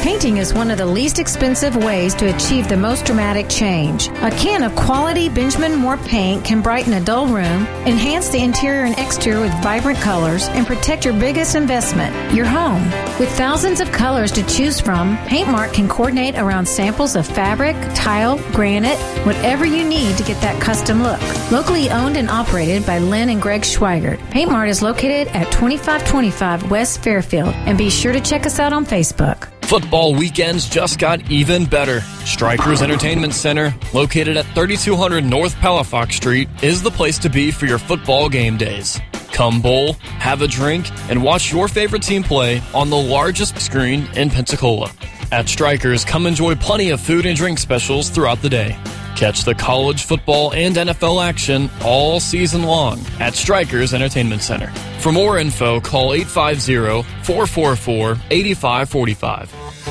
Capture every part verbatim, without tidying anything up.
Painting is one of the least expensive ways to achieve the most dramatic change. A can of quality Benjamin Moore paint can brighten a dull room, enhance the interior and exterior with vibrant colors, and protect your biggest investment, your home. With thousands of colors to choose from, PaintMart can coordinate around samples of fabric, tile, granite, whatever you need to get that custom look. Locally owned and operated by Lynn and Greg Schweigert, PaintMart is located at twenty-five twenty-five West Fairfield, and be sure to check us out on Facebook. Football weekends just got even better. Strikers Entertainment Center, located at thirty-two hundred North Palafox Street, is the place to be for your football game days. Come bowl, have a drink, and watch your favorite team play on the largest screen in Pensacola. At Strikers, come enjoy plenty of food and drink specials throughout the day. Catch the college football and N F L action all season long at Strikers Entertainment Center. For more info, call eight five zero, four four four, eight five four five.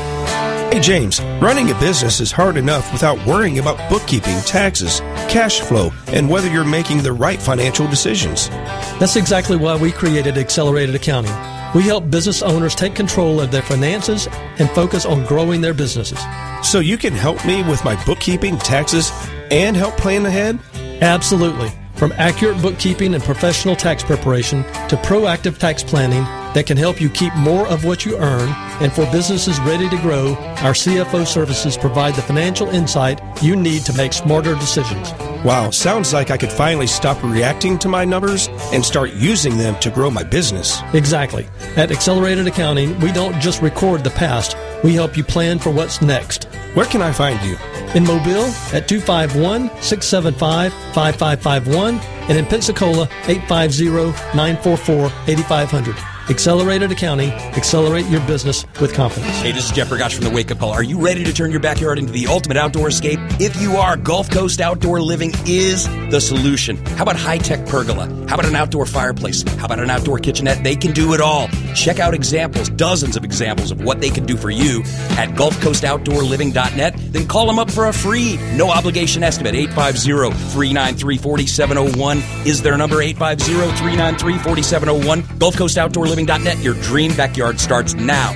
Hey James, running a business is hard enough without worrying about bookkeeping, taxes, cash flow, and whether you're making the right financial decisions. That's exactly why we created Accelerated Accounting. We help business owners take control of their finances and focus on growing their businesses. So you can help me with my bookkeeping, taxes, and help plan ahead? Absolutely. From accurate bookkeeping and professional tax preparation to proactive tax planning that can help you keep more of what you earn, and for businesses ready to grow, our C F O services provide the financial insight you need to make smarter decisions. Wow, sounds like I could finally stop reacting to my numbers and start using them to grow my business. Exactly. At Accelerated Accounting, we don't just record the past, we help you plan for what's next. Where can I find you? In Mobile at two five one, six seven five, five five five one and in Pensacola eight five zero, nine four four, eight five zero zero. Accelerated Accounting. Accelerate your business with confidence. Hey, this is Jeff Bergosh from the Wake Up Call. Are you ready to turn your backyard into the ultimate outdoor escape? If you are, Gulf Coast Outdoor Living is the solution. How about high-tech pergola? How about an outdoor fireplace? How about an outdoor kitchenette? They can do it all. Check out examples, dozens of examples of what they can do for you at gulf coast outdoor living dot net. Then call them up for a free, no-obligation estimate. eight five zero, three nine three, four seven zero one is their number, eight five zero, three nine three, four seven zero one. Gulf Coast Outdoor Living dot net. Your dream backyard starts now.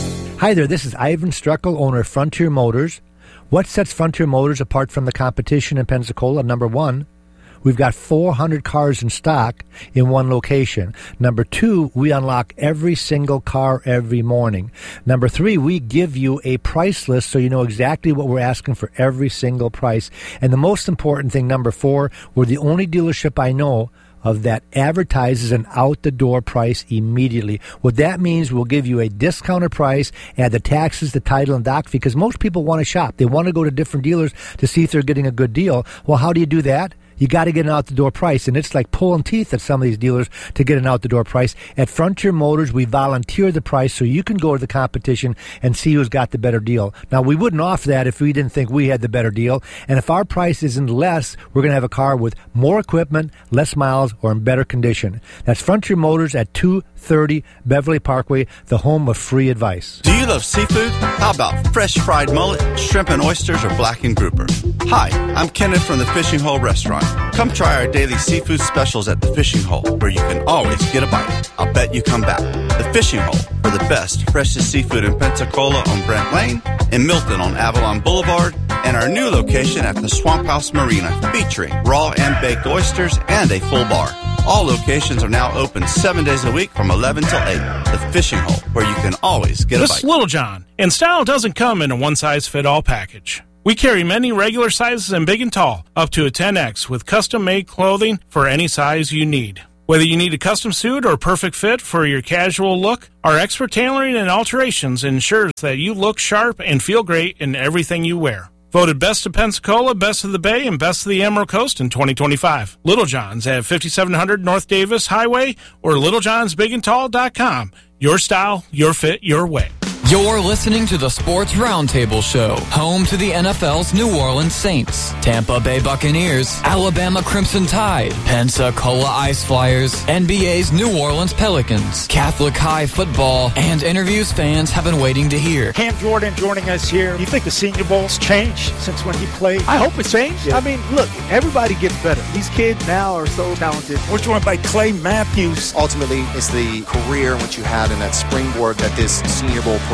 Hi there, this is Ivan Struckel, owner of Frontier Motors. What sets Frontier Motors apart from the competition in Pensacola? Number one, we've got four hundred cars in stock in one location. Number two, we unlock every single car every morning. Number three, we give you a price list so you know exactly what we're asking for every single price. And the most important thing, number four, we're the only dealership I know of that advertises an out-the-door price immediately. What that means, we'll give you a discounted price, add the taxes, the title, and doc fee, because most people want to shop. They want to go to different dealers to see if they're getting a good deal. Well, how do you do that? You got to get an out-the-door price, and it's like pulling teeth at some of these dealers to get an out-the-door price. At Frontier Motors, we volunteer the price so you can go to the competition and see who's got the better deal. Now, we wouldn't offer that if we didn't think we had the better deal, and if our price isn't less, we're going to have a car with more equipment, less miles, or in better condition. That's Frontier Motors at two thirty Beverly Parkway, the home of free advice. Do you love seafood? How about fresh fried mullet, shrimp and oysters, or blackened grouper? Hi, I'm Kenneth from the Fishing Hole Restaurant. Come try our daily seafood specials at the Fishing Hole, where you can always get a bite. I'll bet you come back. The Fishing Hole, for the best, freshest seafood in Pensacola on Brent Lane, in Milton on Avalon Boulevard, and our new location at the Swamp House Marina, featuring raw and baked oysters and a full bar. All locations are now open seven days a week from eleven till eight. The Fishing Hole, where you can always get a this bite. This is Little John, and style doesn't come in a one-size-fit-all package. We carry many regular sizes and big and tall, up to a ten X, with custom-made clothing for any size you need. Whether you need a custom suit or perfect fit for your casual look, our expert tailoring and alterations ensures that you look sharp and feel great in everything you wear. Voted Best of Pensacola, Best of the Bay, and Best of the Emerald Coast in twenty twenty-five. Little John's at fifty-seven hundred North Davis Highway or little johns big and tall dot com. Your style, your fit, your way. You're listening to the Sports Roundtable Show, home to the N F L's New Orleans Saints, Tampa Bay Buccaneers, Alabama Crimson Tide, Pensacola Ice Flyers, N B A's New Orleans Pelicans, Catholic High football, and interviews fans have been waiting to hear. Cam Jordan joining us here. Do you think the Senior Bowl's changed since when he played? I hope it's changed. Yeah. I mean, look, everybody gets better. These kids now are so talented. We're joined by Clay Matthews. Ultimately, it's the career and what you had in that springboard that this Senior Bowl provides.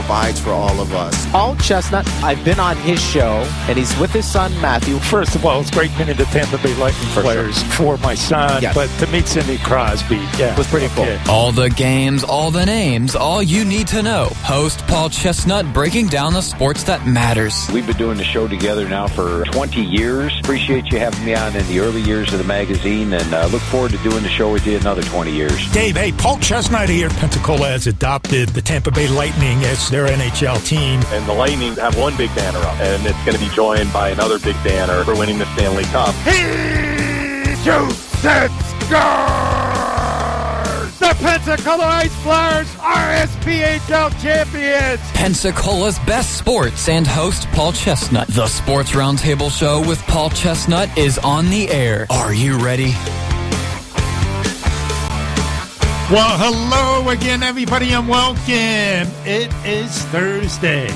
provides for all of us. Paul Chestnut, I've been on his show, and he's with his son, Matthew. First of all, it's great meeting the Tampa Bay Lightning For players sure. for my son, Yes. but to meet Cindy Crosby, yeah. It was pretty cool. Okay. All the games, all the names, all you need to know. Host Paul Chestnut breaking down the sports that matters. We've been doing the show together now for twenty years. Appreciate you having me on in the early years of the magazine, and uh, look forward to doing the show with you another twenty years. Dave, hey, Paul Chestnut here. Pensacola has adopted the Tampa Bay Lightning as their N H L team. And the Lightning have one big banner up, and it's going to be joined by another big banner for winning the Stanley Cup. He shoots and scores! The Pensacola Ice Flyers are S P H L champions! Pensacola's best sports and host Paul Chestnut. The Sports Roundtable Show with Paul Chestnut is on the air. Are you ready? Well, hello again, everybody, and welcome. It is Thursday.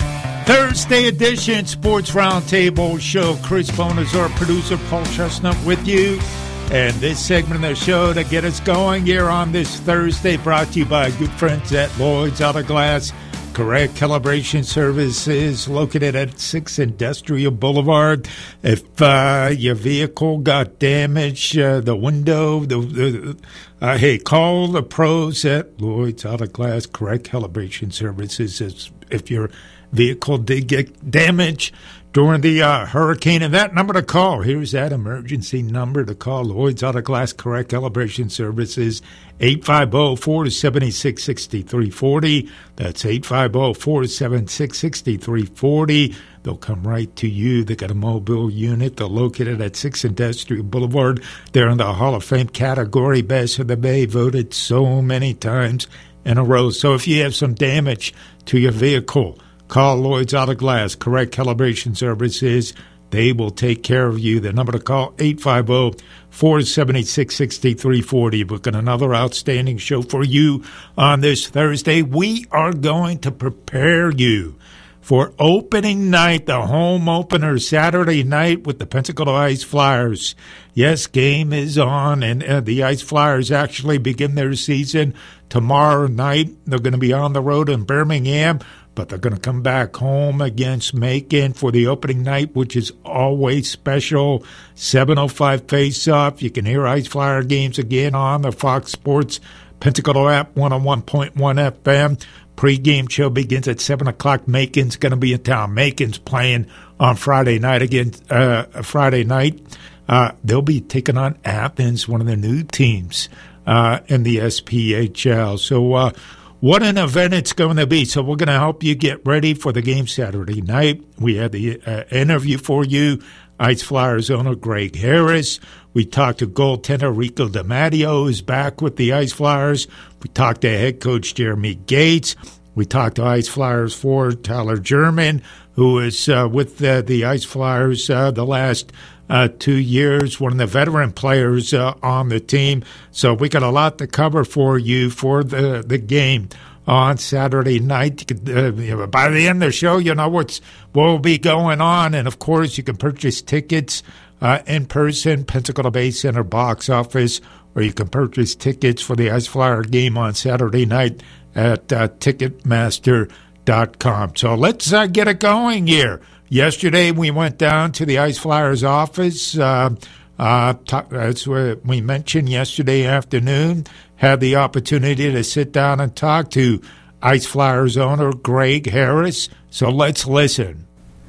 Thursday edition Sports Roundtable Show. Chris Bonazor, producer, Paul Chestnut with you. And this segment of the show to get us going here on this Thursday brought to you by good friends at Lloyd's Auto Glass. Correct Calibration Services located at six Industrial Boulevard. If uh, your vehicle got damaged, uh, the window, the, the uh, hey, call the pros at Lloyd's Auto Glass. Correct Calibration Services. If your vehicle did get damaged during the uh, hurricane, and that number to call, here's that emergency number to call Lloyd's Auto Glass Correct Calibration Services, eight five zero, four seven six, six three four zero. That's eight five zero, four seven six, six three four zero. They'll come right to you. They got a mobile unit. They're located at six Industrial Boulevard. They're in the Hall of Fame category, Best of the Bay, voted so many times in a row. So if you have some damage to your vehicle, call Lloyd's Auto Glass, Correct Calibration Services. They will take care of you. The number to call, eight five zero, four seven six, six three four zero. We've got another outstanding show for you on this Thursday. We are going to prepare you for opening night, the home opener Saturday night with the Pensacola Ice Flyers. Yes, game is on, and uh, the Ice Flyers actually begin their season tomorrow night. They're going to be on the road in Birmingham, but they're going to come back home against Macon for the opening night, which is always special. seven oh five face-off. You can hear Ice Flyer games again on the Fox Sports Pensacola app, one oh one point one F M. Pre-game show begins at seven o'clock. Macon's going to be in town. Macon's playing on Friday night again. Uh, Friday night, uh, they'll be taking on Athens, one of the new teams uh, in the S P H L. So, uh, what an event it's going to be. So we're going to help you get ready for the game Saturday night. We had the uh, interview for you. Ice Flyers owner Greg Harris. We talked to goaltender Rico DiMatteo, who's back with the Ice Flyers. We talked to head coach Jeremy Gates. We talked to Ice Flyers forward Tyler German, who is uh, with uh, the Ice Flyers uh, the last uh, two years, one of the veteran players uh, on the team. So we got a lot to cover for you for the, the game on Saturday night. You could, uh, you know, by the end of the show, you know what's what will be going on. And, of course, you can purchase tickets uh, in person, Pensacola Bay Center box office, or you can purchase tickets for the Ice Flyer game on Saturday night at uh, Ticketmaster dot com. So let's uh, get it going here. Yesterday, we went down to the Ice Flyers office. Uh, uh, t- as we mentioned yesterday afternoon, had the opportunity to sit down and talk to Ice Flyers owner Greg Harris. So let's listen.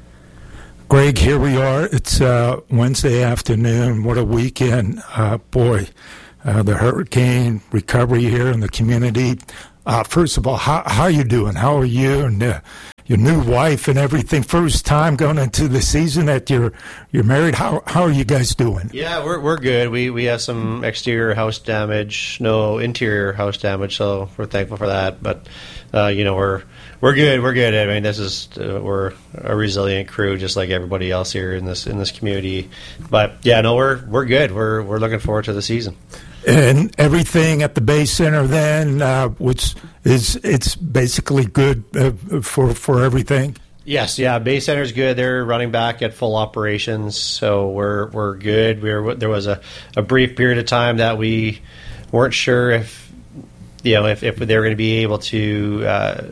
Greg, here we are. It's uh, Wednesday afternoon. What a weekend. Uh, boy, uh, the hurricane recovery here in the community. Uh, first of all, how, how are you doing? How are you and uh, your new wife and everything? First time going into the season that you're you're married. How how are you guys doing? Yeah, we're we're good. We we have some exterior house damage, no interior house damage, so we're thankful for that. But uh, you know, we're we're good. We're good. I mean, this is uh, we're a resilient crew, just like everybody else here in this in this community. But yeah, no, we're we're good. We're we're looking forward to the season. And everything at the Bay Center then, uh, which is it's basically good uh, for for everything. Yes, yeah, Bay Center's good. They're running back at full operations, so we're we're good. We were there was a, a brief period of time that we weren't sure if you know if, if they were going to be able to uh,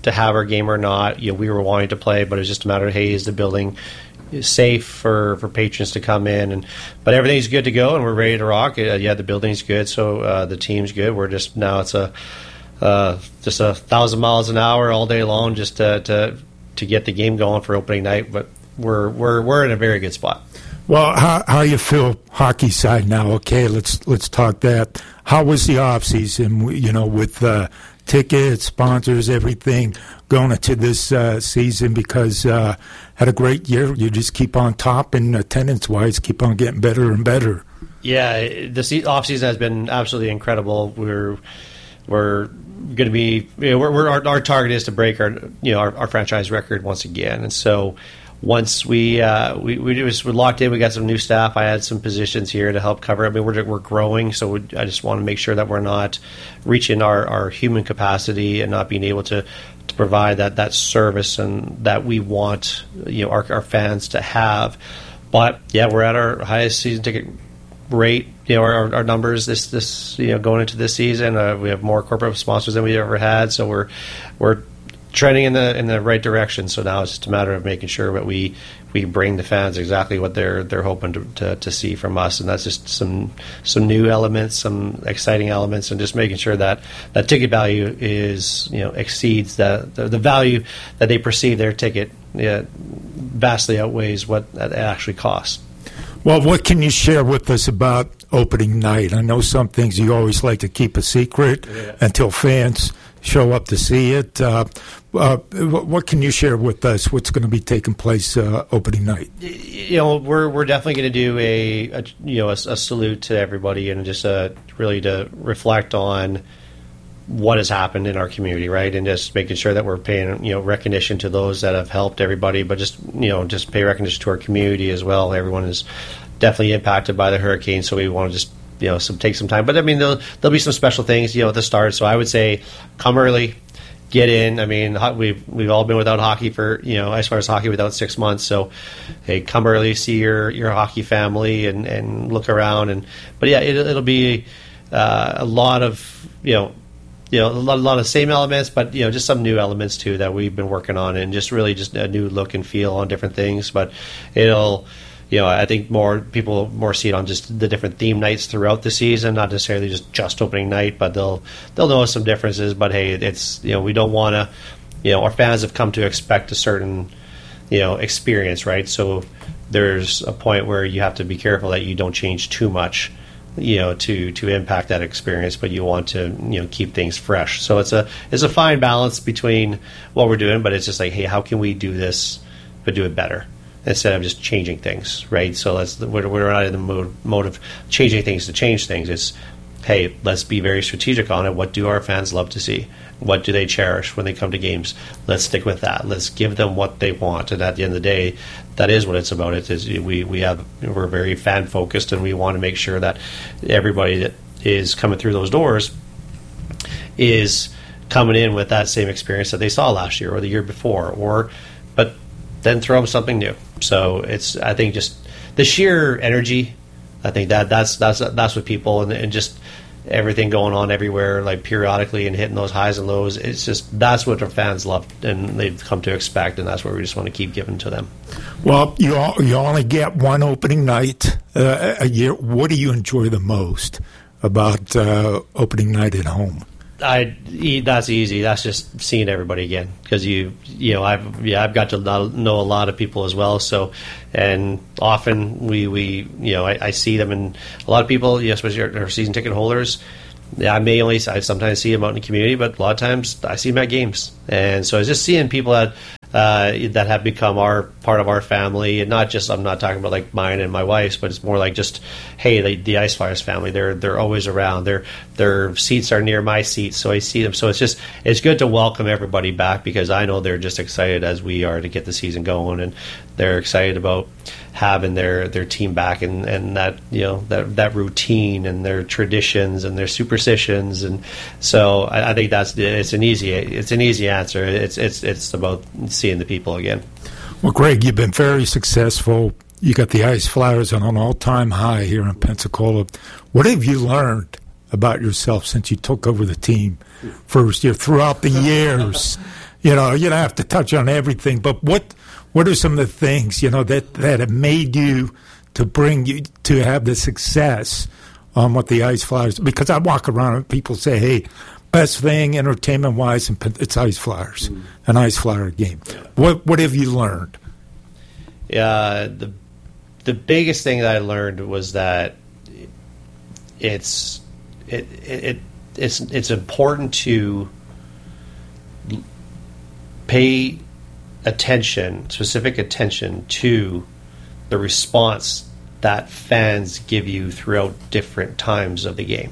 to have our game or not. You know, we were wanting to play, but it was just a matter of, hey, is the building safe for, for patrons to come in? And but everything's good to go, and we're ready to rock. Uh, yeah, the building's good, so uh, the team's good. We're just now it's a uh, just a thousand miles an hour all day long just to, to to get the game going for opening night. But we're we're we're in a very good spot. Well, how how you feel hockey side now? Okay, let's let's talk that. How was the off season? You know, with uh, tickets, sponsors, everything going into this uh, season, because uh, had a great year. You just keep on top, and attendance wise, keep on getting better and better. Yeah, the se- off season has been absolutely incredible. We're we're going to be you know, we're, we're our, our target is to break our you know our, our franchise record once again, and so. Once we uh, we we was we're locked in, we got some new staff. I had some positions here to help cover. I mean, we're we're growing, so we, I just want to make sure that we're not reaching our, our human capacity and not being able to, to provide that, that service and that we want you know our, our fans to have. But yeah, we're at our highest season ticket rate. You know, our, our numbers this this you know going into this season, uh, we have more corporate sponsors than we've ever had. So we're we're trending in the in the right direction. So now it's just a matter of making sure that we we bring the fans exactly what they're they're hoping to, to, to see from us, and that's just some some new elements, some exciting elements, and just making sure that that ticket value is you know exceeds the the, the value that they perceive their ticket yeah, vastly outweighs what it actually costs. Well, what can you share with us about opening night? I know some things you always like to keep a secret yeah. until fans show up to see it. Uh, uh, what can you share with us? What's going to be taking place uh, opening night? You know, we're we're definitely going to do a, a you know a, a salute to everybody and just uh, really to reflect on what has happened in our community, right? And just making sure that we're paying you know recognition to those that have helped everybody, but just you know just pay recognition to our community as well. Everyone is definitely impacted by the hurricane, so we want to just. You know, some take some time, but I mean, there'll there'll be some special things, you know, at the start. So I would say, come early, get in. I mean, we've we've all been without hockey for you know, as far as hockey without six months. So, hey, come early, see your, your hockey family, and, and look around. And but yeah, it, it'll be uh, a lot of you know, you know, a lot, a lot of same elements, but you know, just some new elements too that we've been working on, and just really just a new look and feel on different things. But it'll. You know, I think more people more see it on just the different theme nights throughout the season, not necessarily just just opening night, but they'll they'll notice some differences. But hey, it's you know we don't want to, you know, our fans have come to expect a certain, you know, experience, right? So there's a point where you have to be careful that you don't change too much, you know, to to impact that experience, but you want to you know keep things fresh. So it's a it's a fine balance between what we're doing, but it's just like, hey, how can we do this but do it better? Instead of just changing things, right? So let's we're, we're not in the mode, mode of changing things to change things. It's, hey, let's be very strategic on it. What do our fans love to see? What do they cherish when they come to games? Let's stick with that. Let's give them what they want. And at the end of the day, that is what it's about. It is we we have we're very fan focused, and we want to make sure that everybody that is coming through those doors is coming in with that same experience that they saw last year or the year before, or but. Then throw them something new. So it's, I think, just the sheer energy. I think that that's that's that's what people and, and just everything going on everywhere, like periodically and hitting those highs and lows. It's just that's what our fans love and they've come to expect, and that's what we just want to keep giving to them. Well, you all, you only get one opening night uh, a year. What do you enjoy the most about uh, opening night at home? I that's easy. That's just seeing everybody again, because you you know I've yeah I've got to know a lot of people as well. So and often we, we you know I, I see them, and a lot of people, yeah, especially our, our season ticket holders. Yeah, I may only I sometimes see them out in the community, but a lot of times I see them at games, and so it's just seeing people that uh, that have become our part of our family, and not just I'm not talking about like mine and my wife's, but it's more like just hey, the, the Ice Flyers family. They're they're always around. Their their seats are near my seats, so I see them. So it's just it's good to welcome everybody back, because I know they're just excited as we are to get the season going, and they're excited about having their, their team back, and, and that you know that that routine and their traditions and their superstitions, and so I, I think that's it's an easy it's an easy answer. It's it's it's about seeing the people again. Well, Greg, you've been very successful. You got the Ice Flyers on an all-time high here in Pensacola. What have you learned about yourself since you took over the team first year throughout the years? you know, you don't have to touch on everything, but what what are some of the things, you know, that, that have made you to bring you to have the success um, with the Ice Flyers? Because I walk around and people say, hey, best thing entertainment-wise, it's Ice Flyers, mm. an Ice Flyer game. Yeah. What what have you learned? Yeah, the the biggest thing that I learned was that it's it it, it it's it's important to pay attention, specific attention to the response that fans give you throughout different times of the game.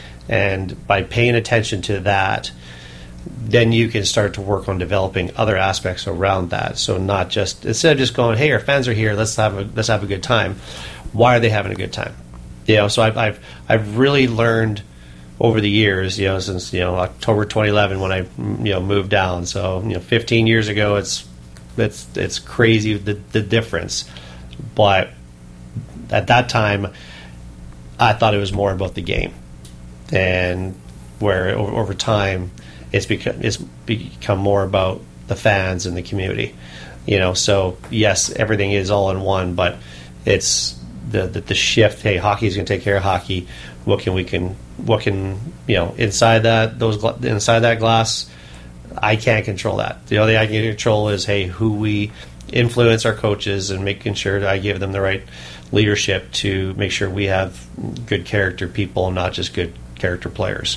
And by paying attention to that, then you can start to work on developing other aspects around that. So not just, instead of just going, hey, our fans are here, let's have a let's have a good time. Why are they having a good time? You know, so I've I've I've really learned over the years, you know, since, you know, October twenty eleven when I, you know, moved down. So, you know, fifteen years ago, it's it's it's crazy the the difference. But at that time, I thought it was more about the game, and where over, over time, it's become it's become more about the fans and the community. You know, so yes, everything is all in one, but it's the the, the shift. Hey, hockey's going to take care of hockey. What can we can what can you know inside that those inside that glass? I can't control that. The only thing I can control is hey, who we influence our coaches and making sure that I give them the right leadership to make sure we have good character people, not just good character players.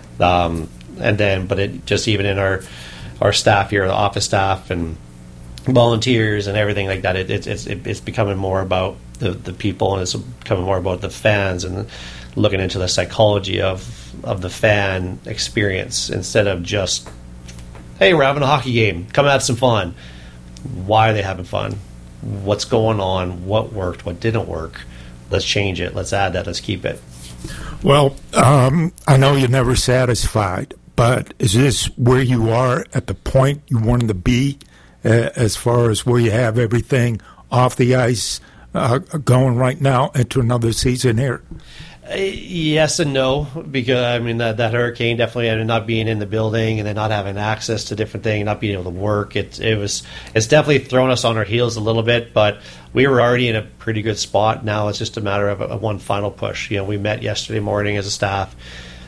Um, and then, but it just even in our our staff here, the office staff and volunteers and everything like that, it, it, it's it, it's becoming more about the the people, and it's becoming more about the fans and looking into the psychology of of the fan experience instead of just, hey, we're having a hockey game, come have some fun. Why are they having fun? What's going on? What worked? What didn't work? Let's change it. Let's add that. Let's keep it. Well, um, I know you're never satisfied, but is this where you are at the point you wanted to be uh, as far as where you have everything off the ice uh, going right now into another season here? Uh, yes and no, because I mean that, that hurricane definitely, I mean, not being in the building and then not having access to different things, not being able to work. It it was it's definitely thrown us on our heels a little bit, but we were already in a pretty good spot. Now it's just a matter of a, a one final push. You know, we met yesterday morning as a staff,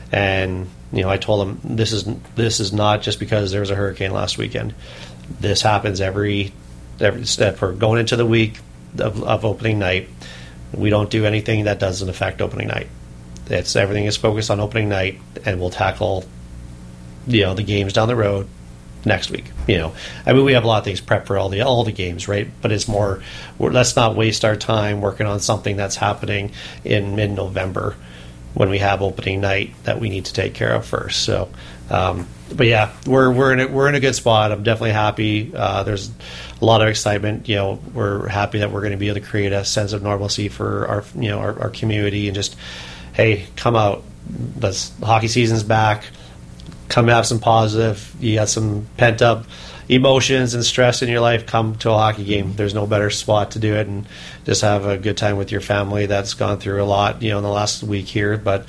and you know I told them this is this is not just because there was a hurricane last weekend. This happens every every step for going into the week of, of opening night. We don't do anything that doesn't affect opening night. It's everything is focused on opening night, and we'll tackle, you know, the games down the road next week. You know, I mean, we have a lot of things prepped for all the all the games, right? But it's more, we're, let's not waste our time working on something that's happening in mid-November when we have opening night that we need to take care of first. So, um, but yeah, we're we're in a, we're in a good spot. I'm definitely happy. Uh, there's a lot of excitement. You know, we're happy that we're going to be able to create a sense of normalcy for our you know our, our community, and just hey, come out. Let's hockey season's back. Come have some positive. You got some pent up emotions and stress in your life. Come to a hockey game. There's no better spot to do it, and just have a good time with your family that's gone through a lot, you know, in the last week here. But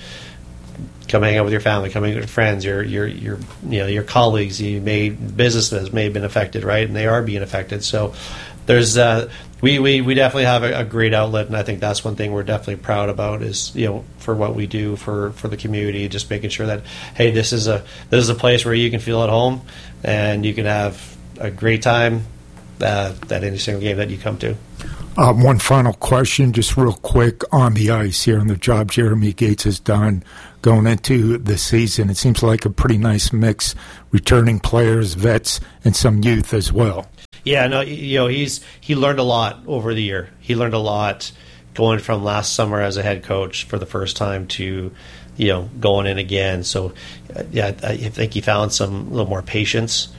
come hang out with your family, come hang out with your friends, your your your you know your colleagues. You may businesses may have been affected, right, and they are being affected. So there's uh, we, we we definitely have a, a great outlet, and I think that's one thing we're definitely proud about is you know for what we do for, for the community, just making sure that hey, this is a this is a place where you can feel at home and you can have a great time uh, at any single game that you come to. Uh, one final question, just real quick, on the ice here and the job Jeremy Gates has done going into the season. It seems like a pretty nice mix, returning players, vets, and some youth as well. Yeah, no, you know, he's he learned a lot over the year. He learned a lot going from last summer as a head coach for the first time to, you know, going in again. So, yeah, I think he found some a little more patience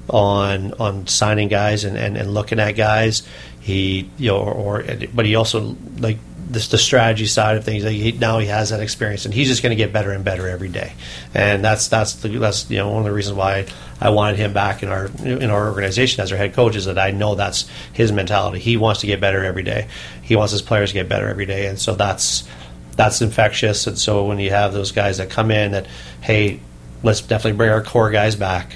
on on signing guys and, and, and looking at guys. He, you know, or, or but he also like this the strategy side of things. Like he, now he has that experience, and he's just going to get better and better every day. And that's that's the, that's you know one of the reasons why I wanted him back in our in our organization as our head coach, is that I know that's his mentality. He wants to get better every day. He wants his players to get better every day, and so that's that's infectious. And so when you have those guys that come in that, hey, let's definitely bring our core guys back.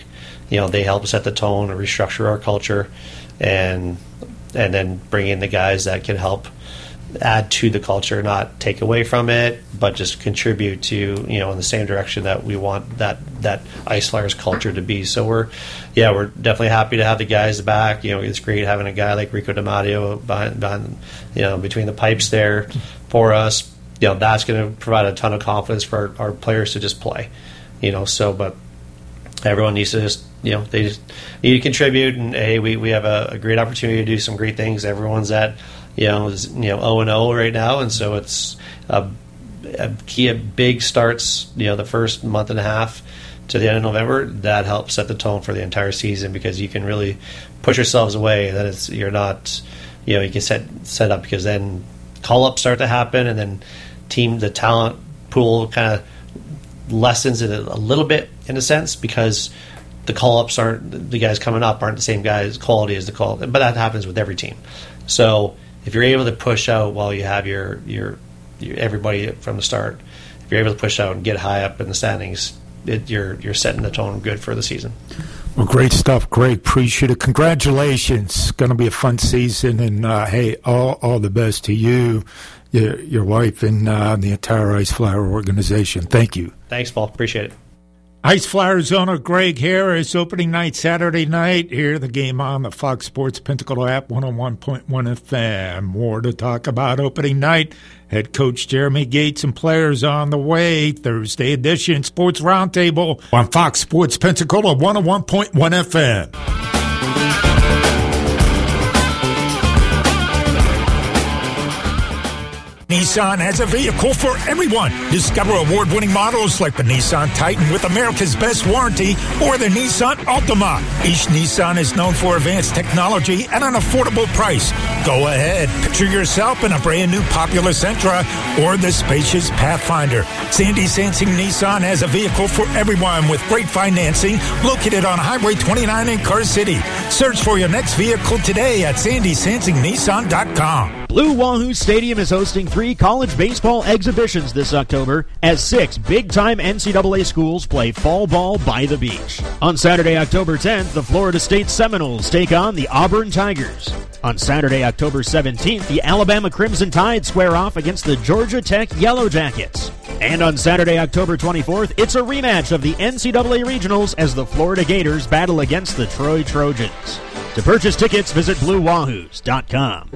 you know, they help set the tone and restructure our culture, and and then bring in the guys that can help add to the culture, not take away from it, but just contribute to, you know, in the same direction that we want that that Ice Flyers culture to be. So we're, yeah, we're definitely happy to have the guys back. You know, it's great having a guy like Rico DiMatteo behind, behind you know, between the pipes there for us. You know, that's going to provide a ton of confidence for our, our players to just play. You know, so but everyone needs to just, you know, they just need to contribute. And hey, we we have a, a great opportunity to do some great things. Everyone's at, you know, is, you know, oh and oh right now, and so it's a, a key, a big starts, you know, the first month and a half to the end of November. That helps set the tone for the entire season, because you can really push yourselves away. That it's you're not, you know, you can set set up, because then call ups start to happen, and then team the talent pool kind of lessens it a little bit in a sense, because the call ups aren't the guys coming up aren't the same guys quality as the call, but that happens with every team. So if you're able to push out while you have your, your your everybody from the start, if you're able to push out and get high up in the standings, it, you're you're setting the tone good for the season. Well, great stuff, Greg. Appreciate it. Congratulations. Going to be a fun season, and uh, hey, all all the best to you, your your wife, and uh, the entire Ice Flyer organization. Thank you. Thanks, Paul. Appreciate it. Ice Flyers owner Greg Harris, opening night Saturday night. Here, the game on the Fox Sports Pensacola app, one oh one point one F M. More to talk about opening night. Head coach Jeremy Gates and players on the way. Thursday edition Sports Roundtable on Fox Sports Pensacola, one oh one point one F M. Nissan has a vehicle for everyone. Discover award-winning models like the Nissan Titan with America's best warranty, or the Nissan Altima. Each Nissan is known for advanced technology at an affordable price. Go ahead, picture yourself in a brand new popular Sentra or the spacious Pathfinder. Sandy Sansing Nissan has a vehicle for everyone with great financing, located on Highway twenty-nine in Car City. Search for your next vehicle today at sandy sansing nissan dot com. Blue Wahoo Stadium is hosting three college baseball exhibitions this October as six big-time N C double A schools play fall ball by the beach. On Saturday, October tenth, the Florida State Seminoles take on the Auburn Tigers. On Saturday, October seventeenth, the Alabama Crimson Tide square off against the Georgia Tech Yellow Jackets. And on Saturday, October twenty-fourth, it's a rematch of the N C double A Regionals as the Florida Gators battle against the Troy Trojans. To purchase tickets, visit blue wahoos dot com.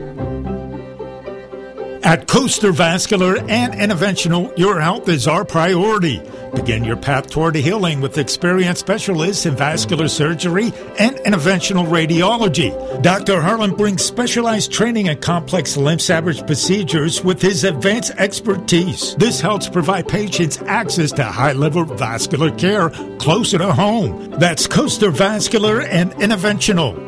At Coaster Vascular and Interventional, your health is our priority. Begin your path toward healing with experienced specialists in vascular surgery and interventional radiology. Doctor Harlan brings specialized training in complex limb salvage procedures with his advanced expertise. This helps provide patients access to high-level vascular care closer to home. That's Coaster Vascular and Interventional.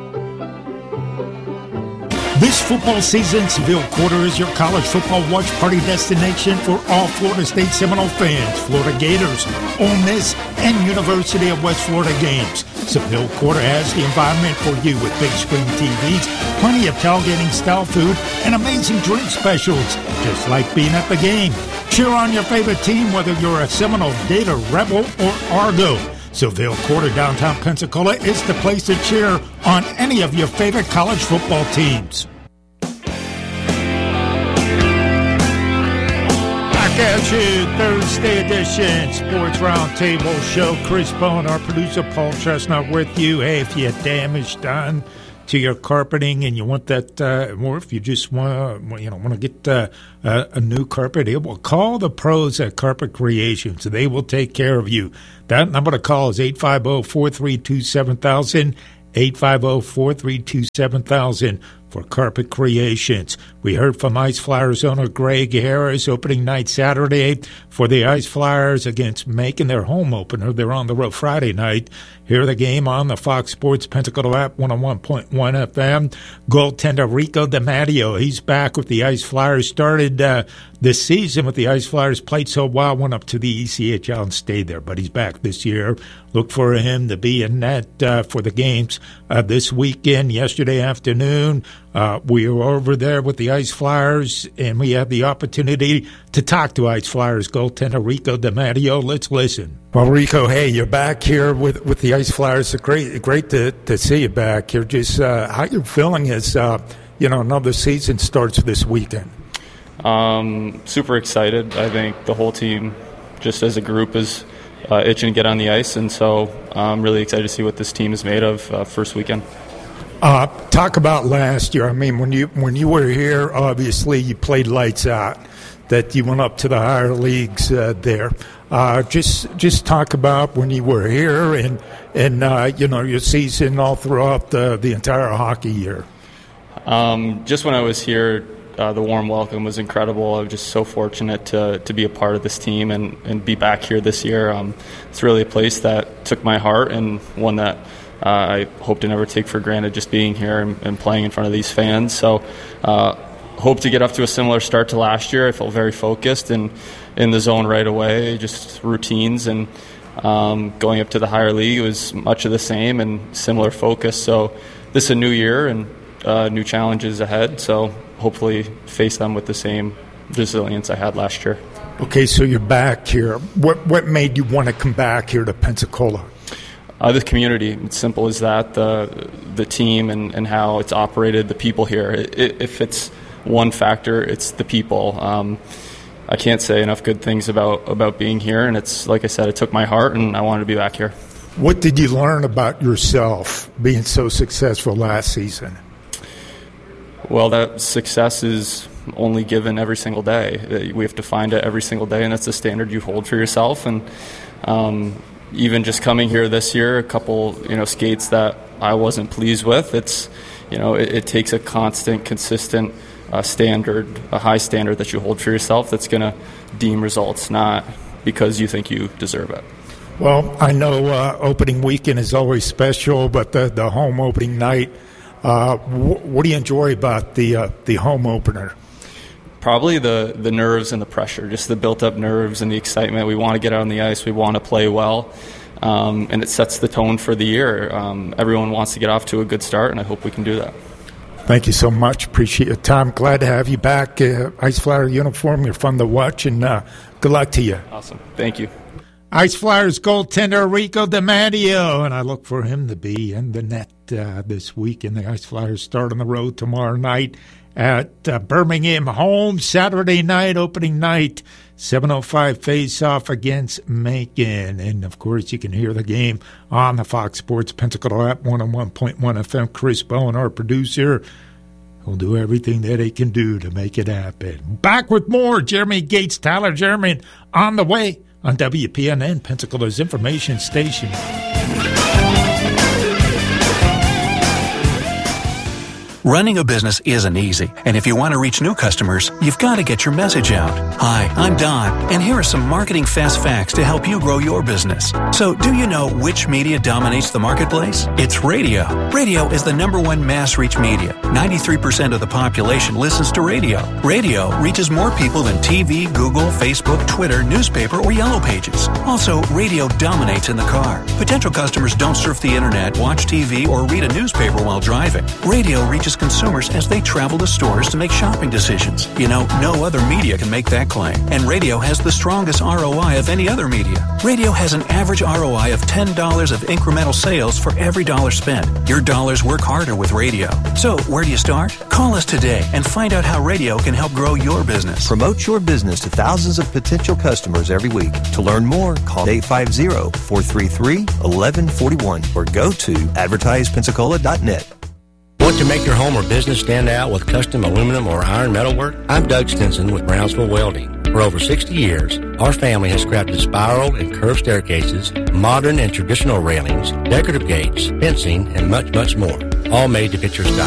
This football season, Seville Quarter is your college football watch party destination for all Florida State Seminole fans, Florida Gators, Ole Miss, and University of West Florida games. Seville Quarter has the environment for you with big screen T Vs, plenty of tailgating style food, and amazing drink specials, just like being at the game. Cheer on your favorite team, whether you're a Seminole, Gator, Rebel, or Argo. Seville Quarter, downtown Pensacola, is the place to cheer on any of your favorite college football teams. Back at you, Thursday edition Sports Roundtable Show. Chris Bone, our producer, Paul Chestnut with you. Hey, if you had damage done to your carpeting and you want that, uh, or if you just want to, you know, want to get uh, a, a new carpet, it will call the pros at Carpet Creations. They will take care of you. That number to call is eight five zero, four three two, seven thousand, eight five zero, four three two, seven thousand for Carpet Creations. We heard from Ice Flyers owner Greg Harris, opening night Saturday for the Ice Flyers against Macon, their home opener. They're on the road Friday night. Hear the game on the Fox Sports Pensacola app, one oh one point one F M. Goaltender Rico DiMatteo, he's back with the Ice Flyers. Started uh, this season with the Ice Flyers, played so well, went up to the E C H L and stayed there, but he's back this year. Look for him to be in net uh, for the games uh, this weekend. Yesterday afternoon, Uh, we are over there with the Ice Flyers, and we have the opportunity to talk to Ice Flyers goaltender Rico DiMatteo. Let's listen. Well, Rico, hey, you're back here with, with the Ice Flyers. It's great, great to, to see you back here. Just uh, how you're feeling as uh, you know another season starts this weekend. Um, super excited. I think the whole team, just as a group, is uh, itching to get on the ice, and so I'm really excited to see what this team is made of uh, first weekend. Uh, talk about last year. I mean, when you when you were here, obviously you played lights out. That you went up to the higher leagues uh, there. Uh, just just talk about when you were here and and uh, you know your season all throughout the, the entire hockey year. Um, just when I was here, uh, the warm welcome was incredible. I was just so fortunate to to be a part of this team and, and be back here this year. Um, it's really a place that took my heart and one that Uh, I hope to never take for granted, just being here and, and playing in front of these fans. So uh, hope to get up to a similar start to last year. I felt very focused and in the zone right away, just routines. And um, going up to the higher league, it was much of the same and similar focus. So this is a new year and uh, new challenges ahead. So hopefully face them with the same resilience I had last year. Okay, so you're back here. What, what made you want to come back here to Pensacola? Uh, the community, it's simple as that, the the team and, and how it's operated, the people here. It, it, if it's one factor, it's the people. Um, I can't say enough good things about, about being here, and it's, like I said, it took my heart, and I wanted to be back here. What did you learn about yourself being so successful last season? Well, that success is only given every single day. We have to find it every single day, and that's the standard you hold for yourself. And um, even just coming here this year, a couple, you know, skates that I wasn't pleased with. It's, you know, it, it takes a constant, consistent uh, standard, a high standard that you hold for yourself that's going to deem results, not because you think you deserve it. Well, I know uh, opening weekend is always special, but the, the home opening night, uh, wh- what do you enjoy about the uh, the home opener? Probably the, the nerves and the pressure, just the built-up nerves and the excitement. We want to get out on the ice. We want to play well, um, and it sets the tone for the year. Um, everyone wants to get off to a good start, and I hope we can do that. Thank you so much. Appreciate your time. Glad to have you back. Uh, Ice Flyer uniform, you're fun to watch, and uh, good luck to you. Awesome. Thank you. Ice Flyers goaltender Rico DiMatteo, and I look for him to be in the net uh, this week. And the Ice Flyers start on the road tomorrow night at uh, Birmingham home. Saturday night, opening night, seven oh five face-off against Macon. And, of course, you can hear the game on the Fox Sports Pensacola app, one oh one point one F M. Chris Bowen, our producer, will do everything that he can do to make it happen. Back with more. Jeremy Gates, Tyler Jeremy on the way on W P N N, Pensacola's information station. Running a business isn't easy, and if you want to reach new customers, you've got to get your message out. Hi, I'm Don, and here are some marketing fast facts to help you grow your business. So, do you know which media dominates the marketplace? It's radio. Radio is the number one mass reach media. ninety-three percent of the population listens to radio. Radio reaches more people than T V, Google, Facebook, Twitter, newspaper, or Yellow Pages. Also, radio dominates in the car. Potential customers don't surf the internet, watch T V, or read a newspaper while driving. Radio reaches consumers as they travel to stores to make shopping decisions. You know, no other media can make that claim. And radio has the strongest R O I of any other media. Radio has an average R O I of ten dollars of incremental sales for every dollar spent. Your dollars work harder with radio. So, where do you start? Call us today and find out how radio can help grow your business. Promote your business to thousands of potential customers every week. To learn more, call eight five zero, four three three, one one four one or go to advertise pensacola dot net. Want to make your home or business stand out with custom aluminum or iron metalwork? I'm Doug Stinson with Brownsville Welding. For over sixty years, our family has crafted spiral and curved staircases, modern and traditional railings, decorative gates, fencing, and much, much more, all made to fit your style.